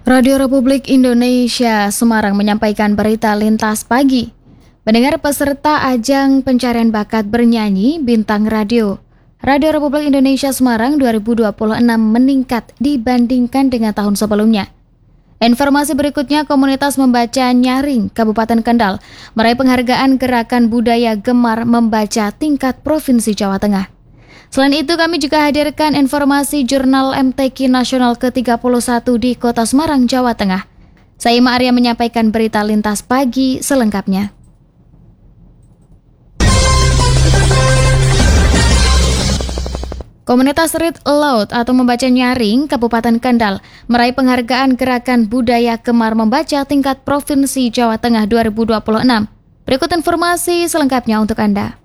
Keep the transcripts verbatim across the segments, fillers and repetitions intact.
Radio Republik Indonesia Semarang menyampaikan berita lintas pagi. Mendengar peserta ajang pencarian bakat bernyanyi Bintang Radio. Radio Republik Indonesia Semarang dua ribu dua puluh enam meningkat dibandingkan dengan tahun sebelumnya. Informasi berikutnya, komunitas membaca nyaring Kabupaten Kendal meraih penghargaan Gerakan Budaya Gemar Membaca tingkat Provinsi Jawa Tengah. Selain itu, kami juga hadirkan informasi Jurnal M T Q Nasional ke tiga puluh satu di Kota Semarang, Jawa Tengah. Saya Ima Arya menyampaikan berita lintas pagi selengkapnya. Komunitas Read Aloud atau membaca nyaring Kabupaten Kendal meraih penghargaan Gerakan Budaya Gemar Membaca tingkat Provinsi Jawa Tengah dua ribu dua puluh enam. Berikut informasi selengkapnya untuk Anda.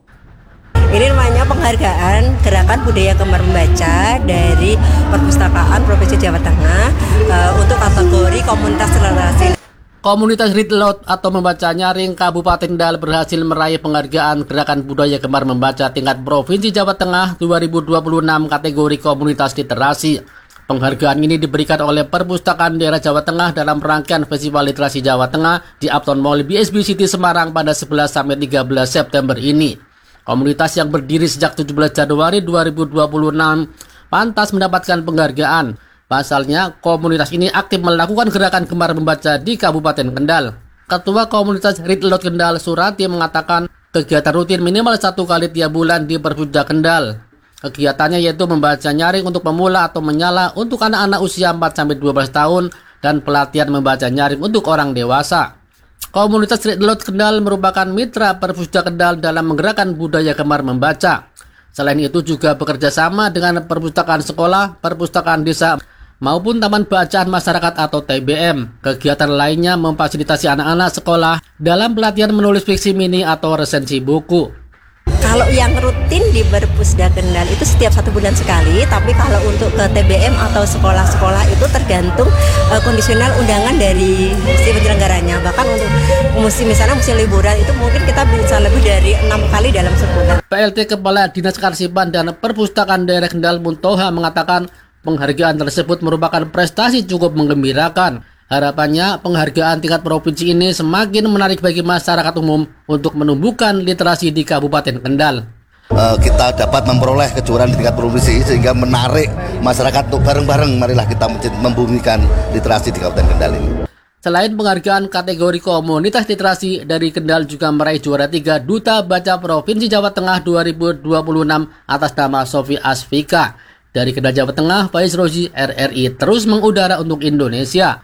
Ini namanya penghargaan Gerakan Budaya Gemar Membaca dari Perpustakaan Provinsi Jawa Tengah uh, untuk kategori komunitas literasi. Komunitas Read Aloud atau membaca nyaring Kabupaten Kendal berhasil meraih penghargaan Gerakan Budaya Gemar Membaca tingkat Provinsi Jawa Tengah dua ribu dua puluh enam kategori komunitas literasi. Penghargaan ini diberikan oleh Perpustakaan Daerah Jawa Tengah dalam rangkaian Festival Literasi Jawa Tengah di Uptown Mall B S B City Semarang pada sebelas sampai tiga belas September ini. Komunitas yang berdiri sejak tujuh belas Januari dua ribu dua puluh enam pantas mendapatkan penghargaan. Pasalnya, komunitas ini aktif melakukan gerakan gemar membaca di Kabupaten Kendal. Ketua Komunitas Read Aloud Kendal, Surati, mengatakan kegiatan rutin minimal satu kali tiap bulan di Perpustakaan Kendal. Kegiatannya yaitu membaca nyaring untuk pemula atau menyala untuk anak-anak usia empat sampai dua belas tahun dan pelatihan membaca nyaring untuk orang dewasa. Komunitas Read Aloud Kendal merupakan mitra Perpustakaan Kendal dalam menggerakkan budaya gemar membaca. Selain itu juga bekerja sama dengan perpustakaan sekolah, perpustakaan desa, maupun taman bacaan masyarakat atau T B M. Kegiatan lainnya memfasilitasi anak-anak sekolah dalam pelatihan menulis fiksi mini atau resensi buku. Kalau yang rutin di Perpustakaan Kendal itu setiap satu bulan sekali, tapi kalau untuk ke T B M atau sekolah-sekolah itu tergantung uh, kondisional undangan dari si penyelenggaranya. Bahkan untuk musim misalnya musim liburan itu mungkin kita bisa lebih dari enam kali dalam sebulan. P L T Kepala Dinas Kearsipan dan Perpustakaan Daerah Kendal Muntoha mengatakan penghargaan tersebut merupakan prestasi cukup menggembirakan. Harapannya penghargaan tingkat provinsi ini semakin menarik bagi masyarakat umum untuk menumbuhkan literasi di Kabupaten Kendal. Uh, kita dapat memperoleh kejuaraan di tingkat provinsi sehingga menarik masyarakat untuk bareng-bareng marilah kita membumikan literasi di Kabupaten Kendal ini. Selain penghargaan kategori komunitas literasi, dari Kendal juga meraih juara tiga Duta Baca Provinsi Jawa Tengah dua ribu dua puluh enam atas nama Sofi Asfika. Dari Kendal Jawa Tengah, Faiz Rozi, R R I terus mengudara untuk Indonesia.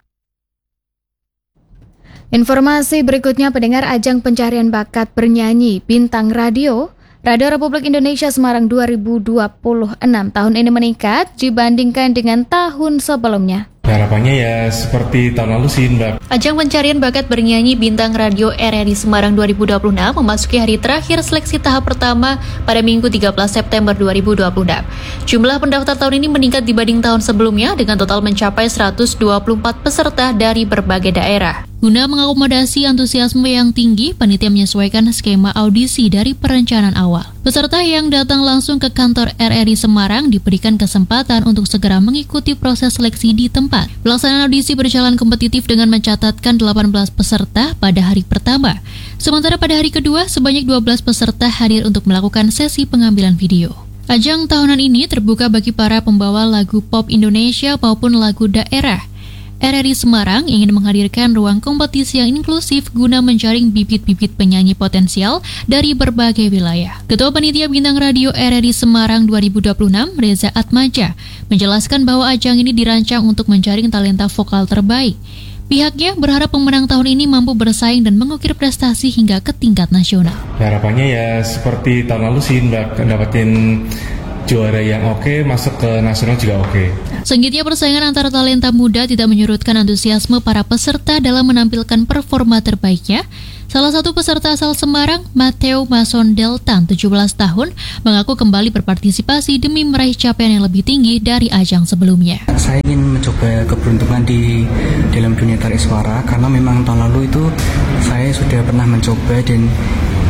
Informasi berikutnya, pendengar ajang pencarian bakat bernyanyi Bintang Radio, Radio Republik Indonesia Semarang dua ribu dua puluh enam tahun ini meningkat dibandingkan dengan tahun sebelumnya. Harapannya ya seperti tahun lalu sih, Mbak. Ajang pencarian bakat bernyanyi Bintang Radio R R I Semarang dua ribu dua puluh enam memasuki hari terakhir seleksi tahap pertama pada Minggu tiga belas September dua ribu dua puluh enam. Jumlah pendaftar tahun ini meningkat dibanding tahun sebelumnya dengan total mencapai seratus dua puluh empat peserta dari berbagai daerah. Guna mengakomodasi antusiasme yang tinggi, panitia menyesuaikan skema audisi dari perencanaan awal. Peserta yang datang langsung ke kantor R R I Semarang diberikan kesempatan untuk segera mengikuti proses seleksi di tempat. Pelaksanaan audisi berjalan kompetitif dengan mencatatkan delapan belas peserta pada hari pertama. Sementara pada hari kedua, sebanyak dua belas peserta hadir untuk melakukan sesi pengambilan video. Ajang tahunan ini terbuka bagi para pembawa lagu pop Indonesia maupun lagu daerah. R R I Semarang ingin menghadirkan ruang kompetisi yang inklusif guna menjaring bibit-bibit penyanyi potensial dari berbagai wilayah. Ketua Panitia Bintang Radio R R I Semarang dua ribu dua puluh enam, Reza Atmaja, menjelaskan bahwa ajang ini dirancang untuk menjaring talenta vokal terbaik. Pihaknya berharap pemenang tahun ini mampu bersaing dan mengukir prestasi hingga ke tingkat nasional. Harapannya ya seperti tahun lalu sih, Mbak, dapetin juara yang oke, masuk ke nasional juga oke. Sengitnya persaingan antara talenta muda tidak menyurutkan antusiasme para peserta dalam menampilkan performa terbaiknya. Salah satu peserta asal Semarang, Mateo Mason Deltan, tujuh belas tahun, mengaku kembali berpartisipasi demi meraih capaian yang lebih tinggi dari ajang sebelumnya. Saya ingin mencoba keberuntungan di dalam dunia tarik suara karena memang tahun lalu itu saya sudah pernah mencoba dan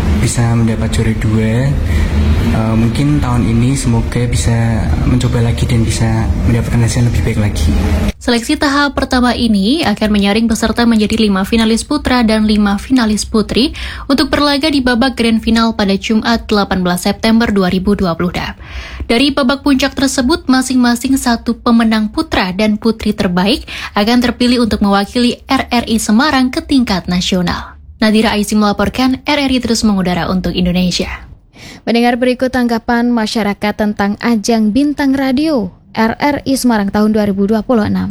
bisa mendapat juara dua. Uh, mungkin tahun ini semoga bisa mencoba lagi dan bisa mendapatkan hasil yang lebih baik lagi. Seleksi tahap pertama ini akan menyaring peserta menjadi lima finalis putra dan lima finalis putri untuk berlaga di babak grand final pada Jumat delapan belas September dua ribu dua puluh. Dari babak puncak tersebut, masing-masing satu pemenang putra dan putri terbaik akan terpilih untuk mewakili R R I Semarang ke tingkat nasional. Nadira Aisy melaporkan, R R I terus mengudara untuk Indonesia. Mendengar berikut tanggapan masyarakat tentang ajang Bintang Radio R R I Semarang tahun dua ribu dua puluh enam.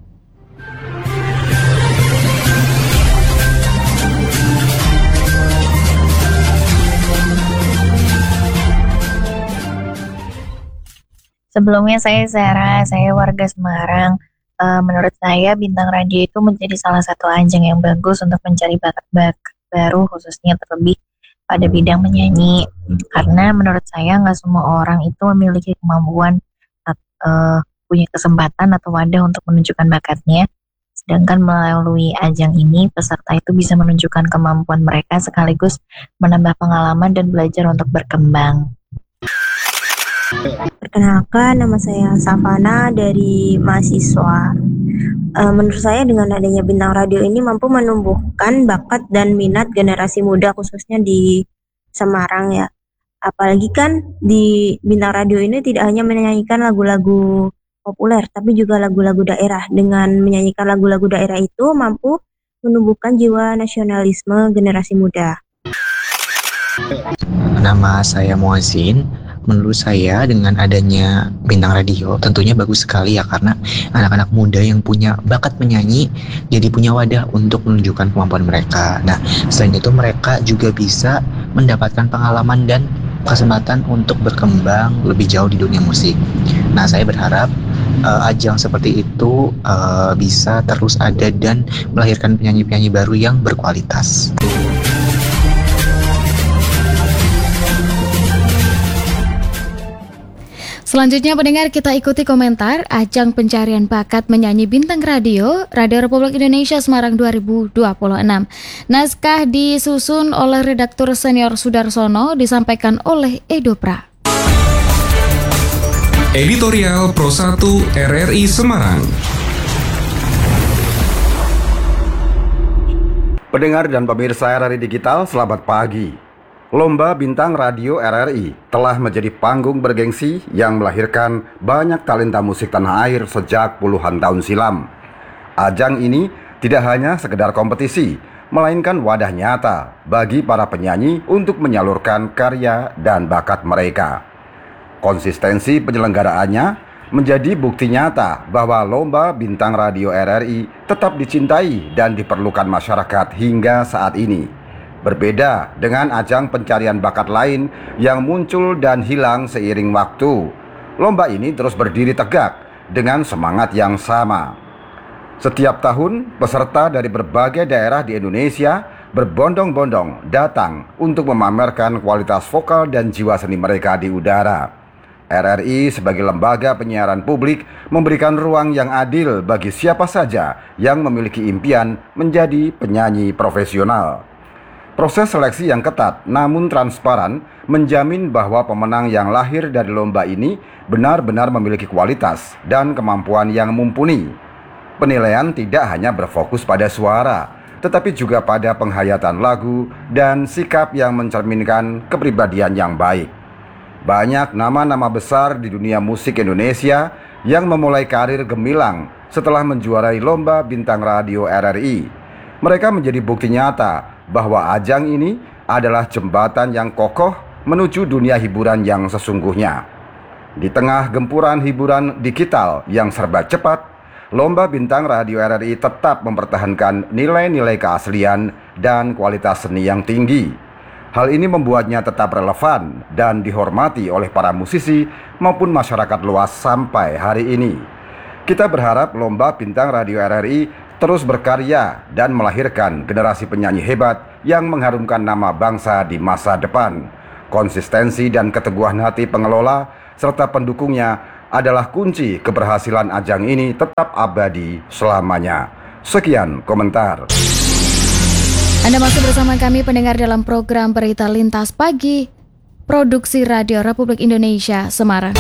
Sebelumnya saya Sarah, saya warga Semarang. Uh, menurut saya Bintang Radio itu menjadi salah satu ajang yang bagus untuk mencari bakat-bakat baru, khususnya terlebih pada bidang menyanyi. Karena menurut saya nggak semua orang itu memiliki kemampuan, uh, punya kesempatan atau wadah untuk menunjukkan bakatnya. Sedangkan melalui ajang ini, peserta itu bisa menunjukkan kemampuan mereka sekaligus menambah pengalaman dan belajar untuk berkembang. Perkenalkan, nama saya Savana dari mahasiswa. E, menurut saya dengan adanya Bintang Radio ini mampu menumbuhkan bakat dan minat generasi muda khususnya di Semarang ya. Apalagi kan di Bintang Radio ini tidak hanya menyanyikan lagu-lagu populer, tapi juga lagu-lagu daerah. Dengan menyanyikan lagu-lagu daerah itu mampu menumbuhkan jiwa nasionalisme generasi muda. Nama saya Muazin. Menurut saya dengan adanya Bintang Radio tentunya bagus sekali ya, karena anak-anak muda yang punya bakat menyanyi jadi punya wadah untuk menunjukkan kemampuan mereka. Nah, selain itu mereka juga bisa mendapatkan pengalaman dan kesempatan untuk berkembang lebih jauh di dunia musik. Nah, saya berharap uh, ajang seperti itu uh, bisa terus ada dan melahirkan penyanyi-penyanyi baru yang berkualitas. Selanjutnya pendengar, kita ikuti komentar ajang pencarian bakat menyanyi Bintang Radio Radio Republik Indonesia Semarang dua ribu dua puluh enam. Naskah disusun oleh redaktur senior Sudarsono, disampaikan oleh Edo Pra. Editorial Pro satu R R I Semarang. Pendengar dan pemirsa R R I Digital, selamat pagi. Lomba Bintang Radio R R I telah menjadi panggung bergengsi yang melahirkan banyak talenta musik tanah air sejak puluhan tahun silam. Ajang ini tidak hanya sekedar kompetisi, melainkan wadah nyata bagi para penyanyi untuk menyalurkan karya dan bakat mereka. Konsistensi penyelenggaraannya menjadi bukti nyata bahwa Lomba Bintang Radio R R I tetap dicintai dan diperlukan masyarakat hingga saat ini. Berbeda dengan ajang pencarian bakat lain yang muncul dan hilang seiring waktu, lomba ini terus berdiri tegak dengan semangat yang sama. Setiap tahun, peserta dari berbagai daerah di Indonesia berbondong-bondong datang untuk memamerkan kualitas vokal dan jiwa seni mereka di udara. R R I sebagai lembaga penyiaran publik memberikan ruang yang adil bagi siapa saja yang memiliki impian menjadi penyanyi profesional. Proses seleksi yang ketat namun transparan menjamin bahwa pemenang yang lahir dari lomba ini benar-benar memiliki kualitas dan kemampuan yang mumpuni. Penilaian tidak hanya berfokus pada suara, tetapi juga pada penghayatan lagu dan sikap yang mencerminkan kepribadian yang baik. Banyak nama-nama besar di dunia musik Indonesia yang memulai karir gemilang setelah menjuarai lomba Bintang Radio R R I. Mereka menjadi bukti nyata bahwa ajang ini adalah jembatan yang kokoh menuju dunia hiburan yang sesungguhnya. Di tengah gempuran hiburan digital yang serba cepat, Lomba Bintang Radio R R I tetap mempertahankan nilai-nilai keaslian dan kualitas seni yang tinggi. Hal ini membuatnya tetap relevan dan dihormati oleh para musisi maupun masyarakat luas sampai hari ini. Kita berharap Lomba Bintang Radio R R I terus berkarya dan melahirkan generasi penyanyi hebat yang mengharumkan nama bangsa di masa depan. Konsistensi dan keteguhan hati pengelola serta pendukungnya adalah kunci keberhasilan ajang ini tetap abadi selamanya. Sekian komentar. Anda masih bersama kami pendengar dalam program Berita Lintas Pagi, Produksi Radio Republik Indonesia Semarang.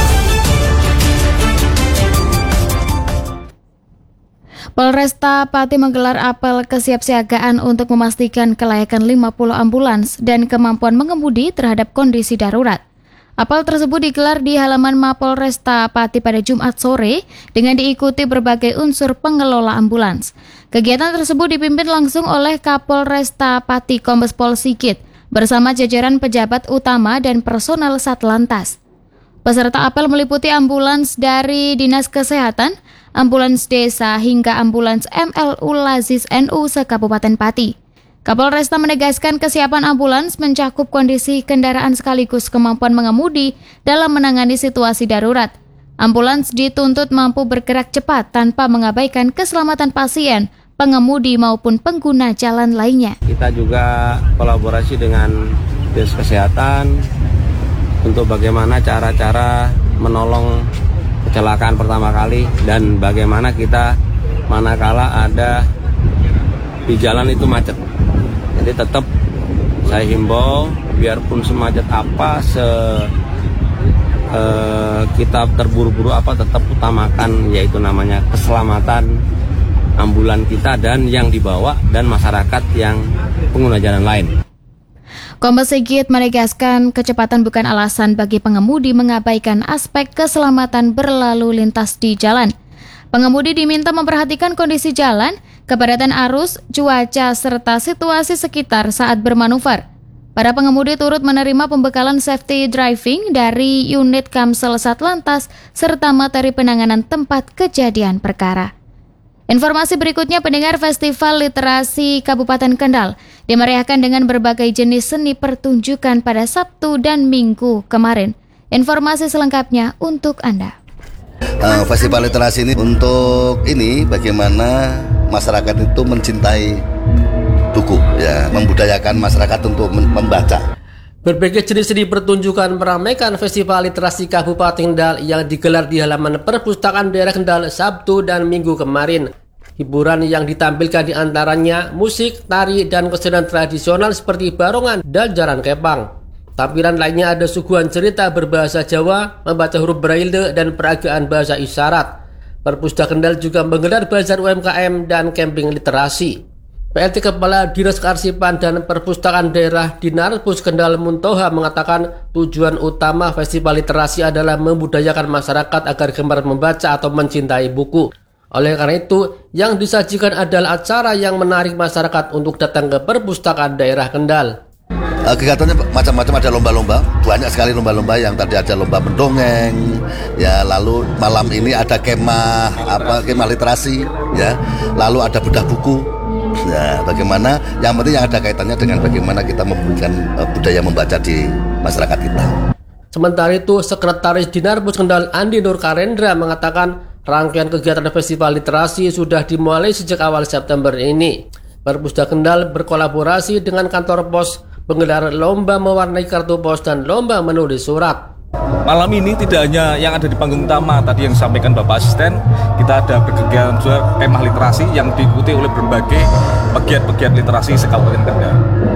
Polresta Pati menggelar apel kesiapsiagaan untuk memastikan kelayakan lima puluh ambulans dan kemampuan mengemudi terhadap kondisi darurat. Apel tersebut digelar di halaman Mapolresta Pati pada Jumat sore dengan diikuti berbagai unsur pengelola ambulans. Kegiatan tersebut dipimpin langsung oleh Kapolresta Pati Kombes Pol Sigit bersama jajaran pejabat utama dan personel Satlantas. Peserta apel meliputi ambulans dari Dinas Kesehatan, ambulans desa hingga ambulans M L U Lazis N U se-Kabupaten Pati. Kapolresta menegaskan kesiapan ambulans mencakup kondisi kendaraan sekaligus kemampuan mengemudi dalam menangani situasi darurat. Ambulans dituntut mampu bergerak cepat tanpa mengabaikan keselamatan pasien, pengemudi maupun pengguna jalan lainnya. Kita juga kolaborasi dengan Dinas Kesehatan untuk bagaimana cara-cara menolong kecelakaan pertama kali dan bagaimana kita manakala ada di jalan itu macet. Jadi tetap saya himbau biarpun semacet apa se eh, kita terburu-buru apa tetap utamakan yaitu namanya keselamatan ambulan kita dan yang dibawa dan masyarakat yang pengguna jalan lain. Kombes Sigit menegaskan kecepatan bukan alasan bagi pengemudi mengabaikan aspek keselamatan berlalu lintas di jalan. Pengemudi diminta memperhatikan kondisi jalan, kepadatan arus, cuaca, serta situasi sekitar saat bermanuver. Para pengemudi turut menerima pembekalan safety driving dari unit Kamsel Satlantas serta materi penanganan tempat kejadian perkara. Informasi berikutnya, pendengar, Festival Literasi Kabupaten Kendal dimeriahkan dengan berbagai jenis seni pertunjukan pada Sabtu dan Minggu kemarin. Informasi selengkapnya untuk Anda. Uh, Festival Literasi ini untuk ini bagaimana masyarakat itu mencintai buku, ya, membudayakan masyarakat untuk membaca. Berbagai jenis seni pertunjukan meramaikan Festival Literasi Kabupaten Kendal yang digelar di halaman Perpustakaan Daerah Kendal Sabtu dan Minggu kemarin. Hiburan yang ditampilkan diantaranya musik, tari, dan kesenian tradisional seperti barongan dan jaran kepang. Tampilan lainnya ada suguhan cerita berbahasa Jawa, membaca huruf braille, dan peragaan bahasa isyarat. Perpustakaan Kendal juga menggelar bazar U M K M dan camping literasi. P L T Kepala Dinas Kearsipan dan Perpustakaan Daerah Dinarpus Kendal Muntoha mengatakan tujuan utama Festival Literasi adalah membudayakan masyarakat agar gemar membaca atau mencintai buku. Oleh karena itu, yang disajikan adalah acara yang menarik masyarakat untuk datang ke Perpustakaan Daerah Kendal. Uh, kegiatannya macam-macam, ada lomba-lomba, banyak sekali lomba-lomba. Yang tadi ada lomba mendongeng, ya, lalu malam ini ada kemah apa kemah literasi, ya, lalu ada bedah buku, ya, bagaimana yang penting yang ada kaitannya dengan bagaimana kita memberikan uh, budaya membaca di masyarakat kita. Sementara itu, Sekretaris Dinarpus Kendal Andi Nur Karendra mengatakan rangkaian kegiatan Festival Literasi sudah dimulai sejak awal September ini. Perpustakaan Kendal berkolaborasi dengan kantor pos menggelar lomba mewarnai kartu pos dan lomba menulis surat. Malam ini tidak hanya yang ada di panggung utama tadi yang disampaikan Bapak Asisten, kita ada berkegiatan juga kemah literasi yang diikuti oleh berbagai pegiat-pegiat literasi se-Kabupaten Kendal.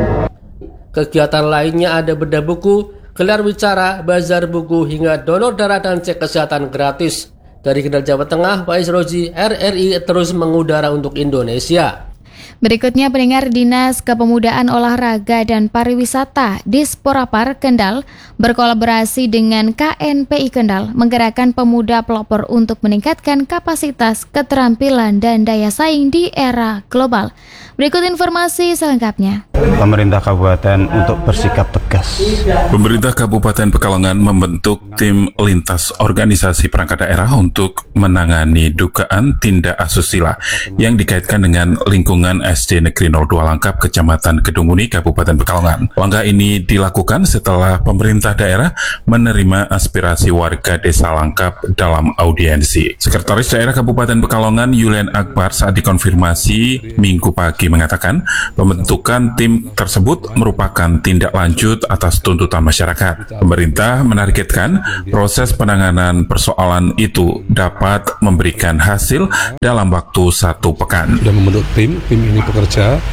Kegiatan lainnya ada bedah buku, gelar wicara, bazar buku, hingga donor darah dan cek kesehatan gratis. Dari Kendal, Jawa Tengah, Faiz Rozi, R R I terus mengudara untuk Indonesia. Berikutnya, pendengar, Dinas Kepemudaan Olahraga dan Pariwisata Disporapar Kendal berkolaborasi dengan K N P I Kendal menggerakkan pemuda pelopor untuk meningkatkan kapasitas, keterampilan, dan daya saing di era global. Berikut informasi selengkapnya. Pemerintah Kabupaten untuk bersikap tegas. Pemerintah Kabupaten Pekalongan membentuk tim lintas organisasi perangkat daerah untuk menangani dugaan tindak asusila yang dikaitkan dengan lingkungan S D Negeri nol dua Langkap, Kecamatan Kedungmuni, Kabupaten Pekalongan. Langkah ini dilakukan setelah pemerintah daerah menerima aspirasi warga Desa Langkap dalam audiensi. Sekretaris Daerah Kabupaten Pekalongan Yulian Akbar saat dikonfirmasi Minggu pagi mengatakan pembentukan tim tersebut merupakan tindak lanjut atas tuntutan masyarakat. Pemerintah menargetkan proses penanganan persoalan itu dapat memberikan hasil dalam waktu satu pekan. Sudah membentuk tim, tim ini bekerja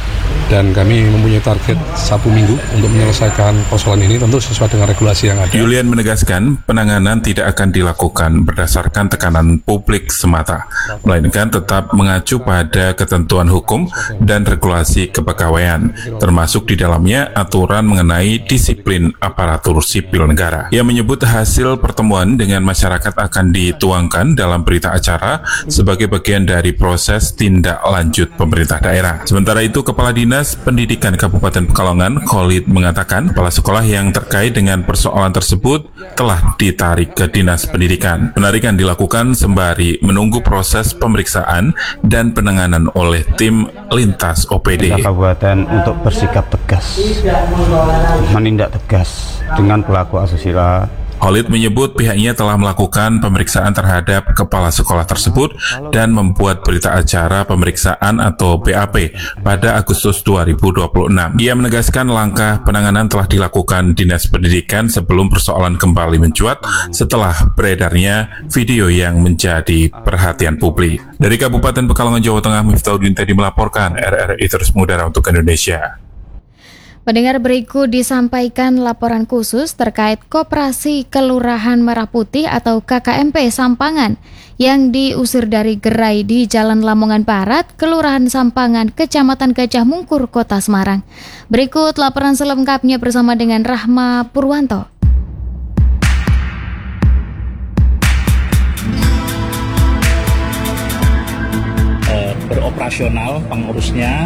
dan kami mempunyai target satu minggu untuk menyelesaikan persoalan ini, tentu sesuai dengan regulasi yang ada. Julian menegaskan penanganan tidak akan dilakukan berdasarkan tekanan publik semata, melainkan tetap mengacu pada ketentuan hukum dan regulasi kepegawaian, termasuk di dalamnya aturan mengenai disiplin aparatur sipil negara. Ia menyebut hasil pertemuan dengan masyarakat akan dituangkan dalam berita acara sebagai bagian dari proses tindak lanjut pemerintah daerah. Sementara itu, Kepala Dinas Pendidikan Kabupaten Pekalongan, Khalid, mengatakan kepala sekolah yang terkait dengan persoalan tersebut telah ditarik ke Dinas Pendidikan. Penarikan dilakukan sembari menunggu proses pemeriksaan dan penanganan oleh tim lintas O P D. Kabupaten untuk bersikap tegas, menindak tegas dengan pelaku asusila. Khalid menyebut pihaknya telah melakukan pemeriksaan terhadap kepala sekolah tersebut dan membuat berita acara pemeriksaan atau B A P pada Agustus dua ribu dua puluh enam. Ia menegaskan langkah penanganan telah dilakukan Dinas Pendidikan sebelum persoalan kembali mencuat setelah beredarnya video yang menjadi perhatian publik. Dari Kabupaten Pekalongan, Jawa Tengah, Miftahudin Tedi melaporkan. R R I terus mengudara untuk Indonesia. Pendengar, berikut disampaikan laporan khusus terkait Koperasi Kelurahan Merah Putih atau K K M P Sampangan yang diusir dari gerai di Jalan Lamongan Barat, Kelurahan Sampangan, Kecamatan Gajah Mungkur, Kota Semarang. Berikut laporan selengkapnya bersama dengan Rahma Purwanto. Uh, beroperasional pengurusnya.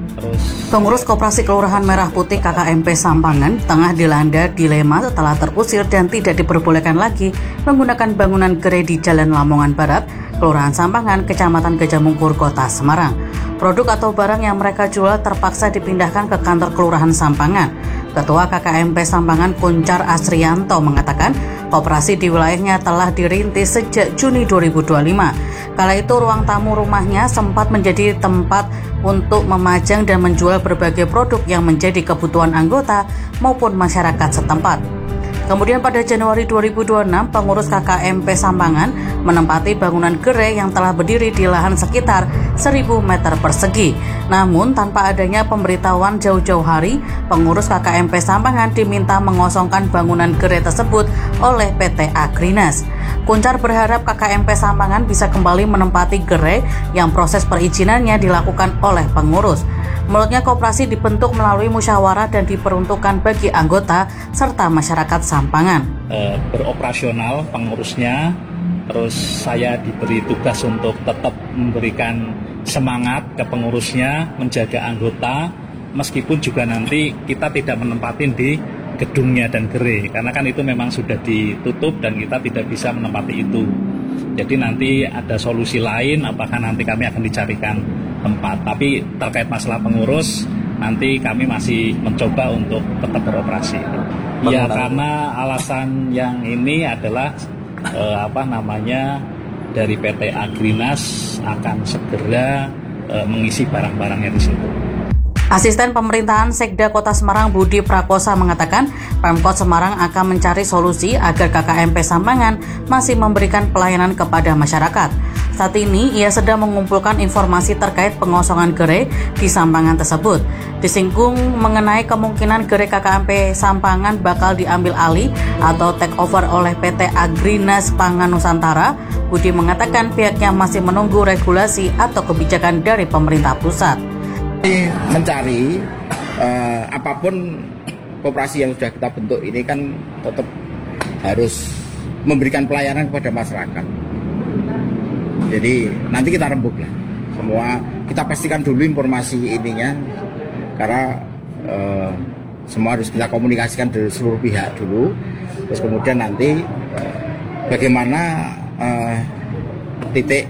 Pengurus Koperasi Kelurahan Merah Putih K K M P Sampangan tengah dilanda dilema setelah terusir dan tidak diperbolehkan lagi menggunakan bangunan gerai di Jalan Lamongan Barat, Kelurahan Sampangan, Kecamatan Gajah Mungkur, Kota Semarang. Produk atau barang yang mereka jual terpaksa dipindahkan ke kantor Kelurahan Sampangan. Ketua K K M P Sampangan, Kuncar Asrianto, mengatakan koperasi di wilayahnya telah dirintis sejak Juni dua ribu dua puluh lima. Kala itu ruang tamu rumahnya sempat menjadi tempat untuk memajang dan menjual berbagai produk yang menjadi kebutuhan anggota maupun masyarakat setempat. Kemudian pada Januari dua ribu dua puluh enam, pengurus K K M P Sampangan menempati bangunan gerai yang telah berdiri di lahan sekitar seribu meter persegi. Namun tanpa adanya pemberitahuan jauh-jauh hari, pengurus K K M P Sampangan diminta mengosongkan bangunan gerai tersebut oleh P T Agrinas. Kuncar berharap K K M P Sampangan bisa kembali menempati gerai yang proses perizinannya dilakukan oleh pengurus. Menurutnya, koperasi dibentuk melalui musyawarah dan diperuntukkan bagi anggota serta masyarakat Sampangan. E, beroperasional pengurusnya, terus saya diberi tugas untuk tetap memberikan semangat ke pengurusnya, menjaga anggota, meskipun juga nanti kita tidak menempatin di gedungnya dan gerai, karena kan itu memang sudah ditutup dan kita tidak bisa menempati itu. Jadi nanti ada solusi lain, apakah nanti kami akan dicarikan tempat. Tapi terkait masalah pengurus, nanti kami masih mencoba untuk tetap beroperasi. Ya, karena alasan yang ini adalah eh, apa namanya dari P T Agrinas akan segera eh, mengisi barang-barangnya di situ. Asisten Pemerintahan Sekda Kota Semarang Budi Prakosa mengatakan Pemkot Semarang akan mencari solusi agar K K M P Sampangan masih memberikan pelayanan kepada masyarakat. Saat ini ia sedang mengumpulkan informasi terkait pengosongan gerai di Sampangan tersebut. Disinggung mengenai kemungkinan gerai K K M P Sampangan bakal diambil alih atau take over oleh P T Agrinas Pangan Nusantara, Budi mengatakan pihaknya masih menunggu regulasi atau kebijakan dari pemerintah pusat. Mencari uh, apapun koperasi yang sudah kita bentuk ini kan tetap harus memberikan pelayanan kepada masyarakat. Jadi nanti kita rembuk lah semua, kita pastikan dulu informasi ininya karena uh, semua harus kita komunikasikan dari seluruh pihak dulu, terus kemudian nanti uh, bagaimana uh, titik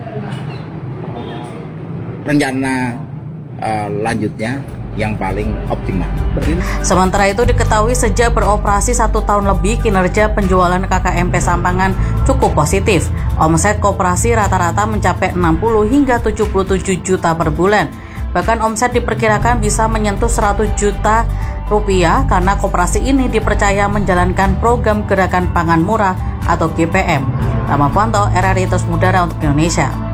rencana Uh, lanjutnya yang paling optimal. Sementara itu diketahui sejak beroperasi satu tahun lebih, kinerja penjualan K K M P Sampangan cukup positif. Omset koperasi rata-rata mencapai enam puluh hingga tujuh puluh tujuh juta per bulan. Bahkan omset diperkirakan bisa menyentuh seratus juta rupiah karena koperasi ini dipercaya menjalankan program Gerakan Pangan Murah atau G P M. Rahma Purwanto, R R I Terus Mudara untuk Indonesia.